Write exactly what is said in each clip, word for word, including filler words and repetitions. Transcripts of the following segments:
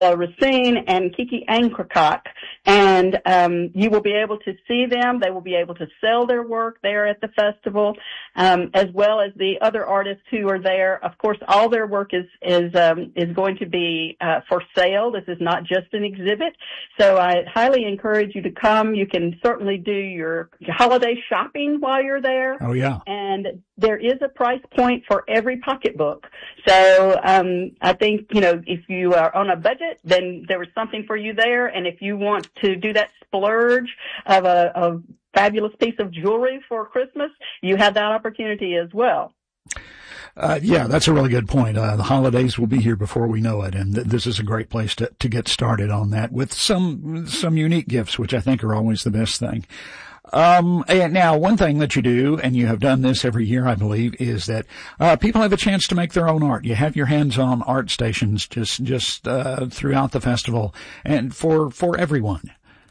Racine and Kiki Angkrakak, and um, you will be able to see them. They will be able to sell their work there at the festival, um, as well as the other artists who are there. Of course, all their work is is um, is going to be uh, for sale. This is not just an exhibit, so I highly encourage you to come. You can certainly do your holiday shopping while you're there. Oh yeah, and there is a price point for every pocketbook. So um, I think, you know, if you are on a budget, then there is something for you there. And if you want to do that splurge of a, a fabulous piece of jewelry for Christmas, you have that opportunity as well. Uh, yeah, that's a really good point. Uh, the holidays will be here before we know it, and th- this is a great place to, to get started on that with some some unique gifts, which I think are always the best thing. Um, and now, one thing that you do, and you have done this every year, I believe, is that uh, people have a chance to make their own art. You have your hands-on art stations just just uh, throughout the festival, and for for everyone.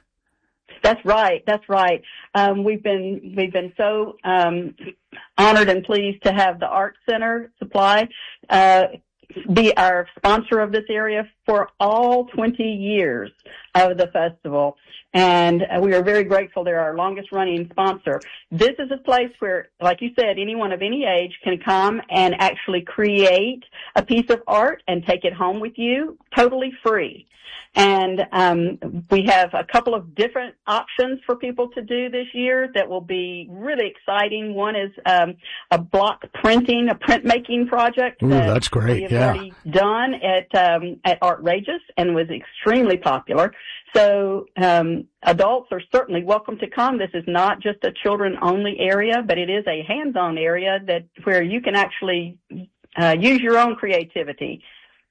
That's right. That's right. Um, we've been we've been so um, honored and pleased to have the Art Center Supply uh, be our sponsor of this area for all twenty years of the festival. And uh, we are very grateful. They're our longest running sponsor. This is a place where, like you said, anyone of any age can come and actually create a piece of art and take it home with you totally free. And um, we have a couple of different options for people to do this year that will be really exciting. One is um, a block printing, a printmaking project. Ooh, that that's great. We have yeah. already done at um, at Artrageous and was extremely popular. So um, adults are certainly welcome to come. This is not just a children-only area, but it is a hands-on area that where you can actually uh, use your own creativity.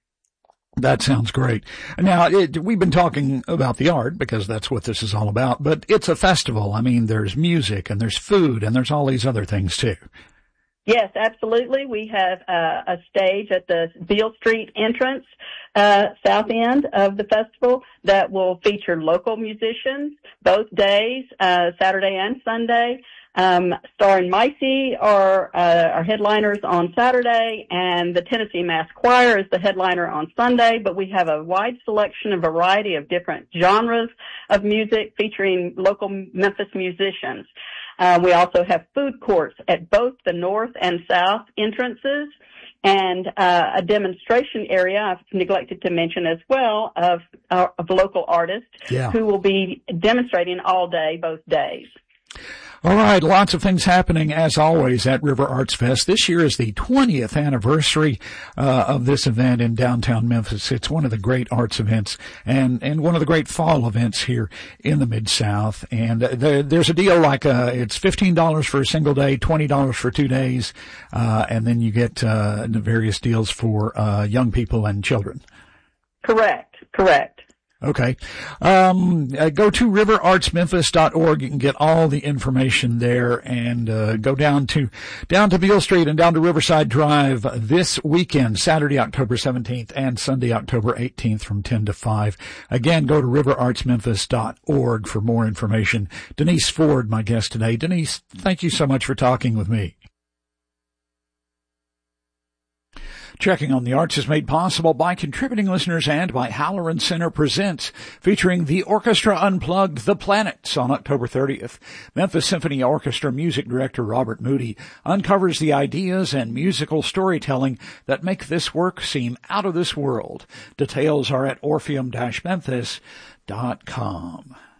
That sounds great. Now, it, we've been talking about the art because that's what this is all about, but it's a festival. I mean, there's music and there's food and there's all these other things too. Yes, absolutely. We have uh, a stage at the Beale Street entrance, uh, south end of the festival that will feature local musicians both days, uh, Saturday and Sunday. Um, Star and Micey are uh, our headliners on Saturday, and the Tennessee Mass Choir is the headliner on Sunday. But we have a wide selection, a variety of different genres of music featuring local Memphis musicians. Uh, we also have food courts at both the north and south entrances, and uh, a demonstration area I've neglected to mention as well of, uh, of local artists yeah. who will be demonstrating all day, both days. All right, lots of things happening as always at River Arts Fest. This year is the twentieth anniversary uh, of this event in downtown Memphis. It's one of the great arts events and and one of the great fall events here in the Mid-South. And uh, there, there's a deal like uh, it's fifteen dollars for a single day, twenty dollars for two days, uh, and then you get uh, the various deals for uh, young people and children. Correct, correct. Okay. Um, uh, go to river arts memphis dot org. You can get all the information there and, uh, go down to, down to Beale Street and down to Riverside Drive this weekend, Saturday, October seventeenth and Sunday, October eighteenth from ten to five. Again, go to river arts memphis dot org for more information. Denise Ford, my guest today. Denise, thank you so much for talking with me. Checking on the Arts is made possible by contributing listeners and by Halloran Center Presents, featuring the Orchestra Unplugged, The Planets, on October thirtieth. Memphis Symphony Orchestra music director Robert Moody uncovers the ideas and musical storytelling that make this work seem out of this world. Details are at orpheum dash memphis dot com.